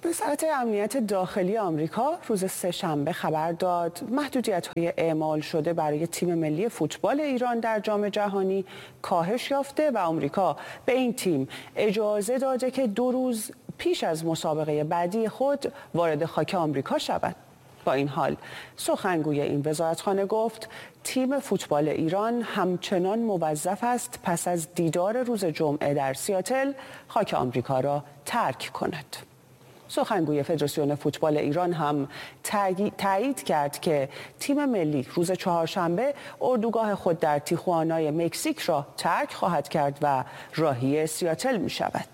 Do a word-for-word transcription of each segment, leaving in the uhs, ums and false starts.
وزارت امنیت داخلی آمریکا روز سه‌شنبه خبر داد محدودیت‌های اعمال شده برای تیم ملی فوتبال ایران در جام جهانی کاهش یافته و آمریکا به این تیم اجازه داده که دو روز پیش از مسابقه بعدی خود وارد خاک آمریکا شود. با این حال سخنگوی این وزارتخانه گفت تیم فوتبال ایران همچنان موظف است پس از دیدار روز جمعه در سیاتل خاک آمریکا را ترک کند. سخنگوی فدراسیون فوتبال ایران هم تایید کرد که تیم ملی روز چهارشنبه اردوگاه خود در تیخوانای مکزیک را ترک خواهد کرد و راهی سیاتل می شود.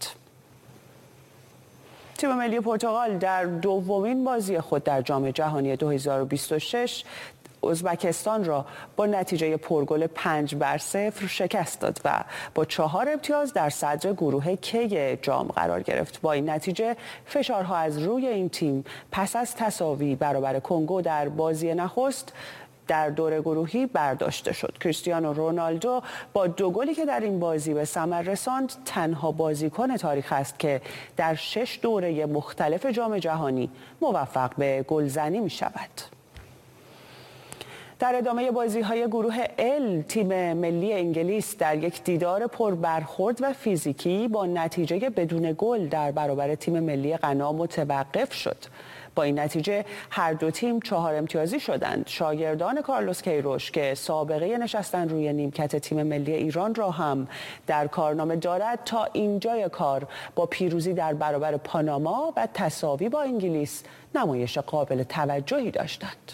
تیم ملی پرتغال در دومین بازی خود در جام جهانی دو هزار و بیست و شش ازبکستان را با نتیجه پرگل پنج بر صفر شکست داد و با چهار امتیاز در صدر گروه کی جام قرار گرفت. با این نتیجه فشارها از روی این تیم پس از تساوی برابر کنگو در بازی نخست در دور گروهی برداشته شد. کریستیانو رونالدو با دو گلی که در این بازی به ثمر رساند تنها بازیکن تاریخ است که در شش دوره مختلف جام جهانی موفق به گلزنی می شود. در ادامه بازی‌های گروه ال تیم ملی انگلیس در یک دیدار پر برخورد و فیزیکی با نتیجه بدون گل در برابر تیم ملی غنا متوقف شد. با این نتیجه هر دو تیم چهار امتیازی شدند. شاگردان کارلوس کیروش که سابقه نشستن روی نیمکت تیم ملی ایران را هم در کارنامه دارد تا اینجای کار با پیروزی در برابر پاناما و تساوی با انگلیس نمایش قابل توجهی داشتند.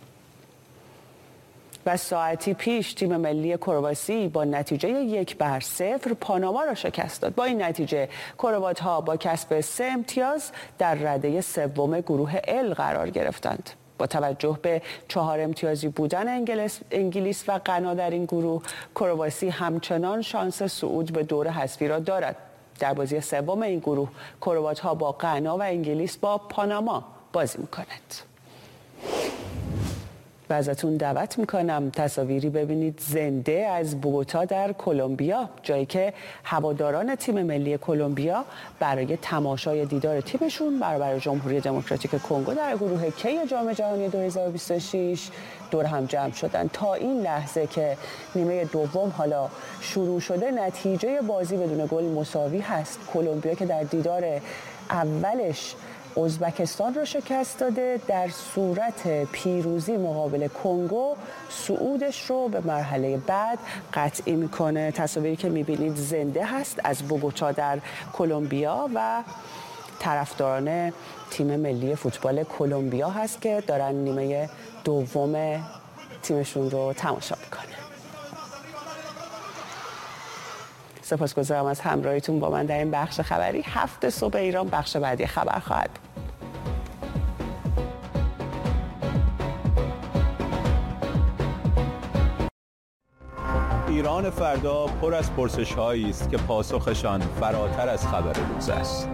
و ساعتی پیش تیم ملی کرواسی با نتیجه یک بر صفر پاناما را شکست داد. با این نتیجه کروات‌ها با کسب سه امتیاز در رده سوم گروه ال قرار گرفتند. با توجه به چهار امتیازی بودن انگلیس, انگلیس و غنا در این گروه، کرواسی همچنان شانس صعود به دور حذفی را دارد. در بازی سوم این گروه کروات‌ها با غنا و انگلیس با پاناما بازی می‌کنند. و ازتون دعوت میکنم تصاویری ببینید زنده از بوگوتا در کلمبیا، جایی که هواداران تیم ملی کلمبیا برای تماشای دیدار تیمشون برابر جمهوری دموکراتیک کنگو در گروه کی جام جهانی دو هزار و بیست و شش دور هم جمع شدن. تا این لحظه که نیمه دوم حالا شروع شده نتیجه بازی بدون گل مساوی هست. کلمبیا که در دیدار اولش ازبکستان را شکست داده، در صورت پیروزی مقابل کنگو صعودش رو به مرحله بعد قطعی میکنه. تصاویری که میبینید زنده هست از بوگوتا در کلمبیا و طرفداران تیم ملی فوتبال کلمبیا هست که دارن نیمه دوم تیمشون رو تماشا میکنه. سپاسگزارم از همراهیتون با من در این بخش خبری. هفت صبح ایران بخش بعدی خبر خواهد بود. ایران فردا پر از پرسش‌هایی است که پاسخشان فراتر از خبر روز است.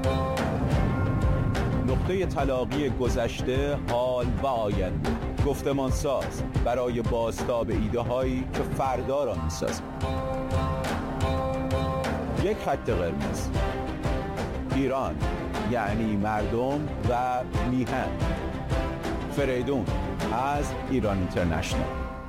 نقطه تلاقی گذشته، حال و آینده، گفتمانساز برای بازتاب ایده‌هایی که فردا را می‌سازند. یک خط قرمز، ایران یعنی مردم و میهن. فریدون از ایران اینترنشنال.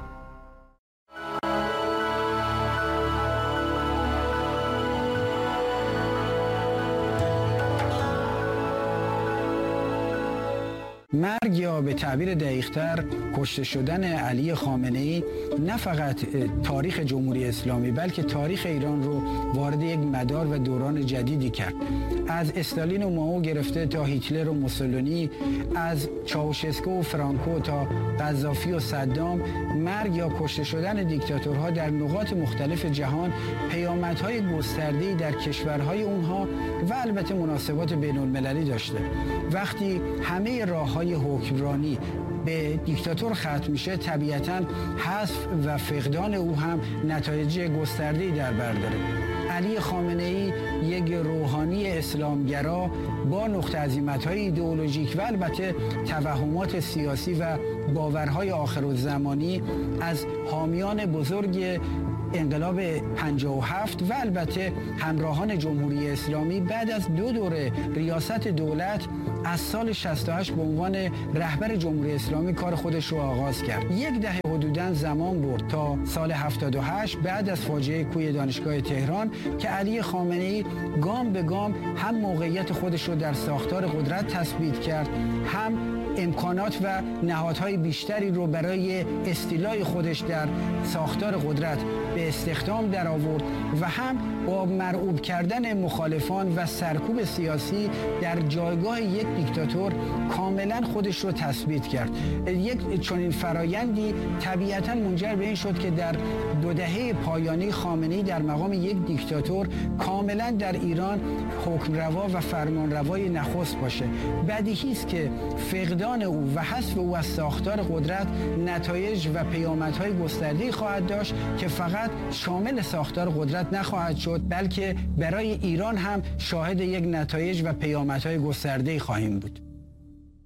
مرگ یا به تعبیر دقیق‌تر کشته شدن علی خامنه‌ای نه فقط تاریخ جمهوری اسلامی بلکه تاریخ ایران رو وارد یک مدار و دوران جدیدی کرد. از استالین و مائو گرفته تا هیتلر و موسولینی، از چاوشسکو و فرانکو تا قذافی و صدام، مرگ یا کشته شدن دیکتاتورها در نقاط مختلف جهان پیامدهای گسترده‌ای در کشورهای اونها و البته مناسبات بین‌المللی داشته. وقتی همه راه‌های حکمرانی به دیکتاتور ختم میشه، طبیعتاً حذف و فقدان او هم نتایج گسترده‌ای در بر داره. علی خامنه‌ای یک روحانی اسلامگرا با نقطه عظیمت‌های ایدئولوژیک و البته توهمات سیاسی و باورهای آخرالزمانی از حامیان بزرگ انقلاب پنجاه و هفت و البته همراهان جمهوری اسلامی بعد از دو دوره ریاست دولت از سال شصت و هشت به عنوان رهبر جمهوری اسلامی کار خودش رو آغاز کرد. یک دهه حدوداً زمان برد تا سال هفتاد و هشت بعد از فاجعه کوی دانشگاه تهران که علی خامنه‌ای گام به گام هم موقعیت خودش رو در ساختار قدرت تثبیت کرد، هم امکانات و نهادهای بیشتری رو برای استیلای خودش در ساختار قدرت به استخدام در آورد و هم با مرعوب کردن مخالفان و سرکوب سیاسی در جایگاه یک دیکتاتور کاملا خودش رو تثبیت کرد. یک چنین فرایندی طبیعتا منجر به این شد که در دو دهه پایانی خامنه‌ای در مقام یک دیکتاتور کاملا در ایران حکمروا و فرمانروای نخست باشه. بدیهی است که فقدان او و حذف او از ساختار قدرت نتایج و پیامدهای گسترده‌ای خواهد داشت که فقط شامل ساختار قدرت نخواهد شد، بلکه برای ایران هم شاهد یک نتایج و پیامدهای گسترده‌ای خواهیم بود.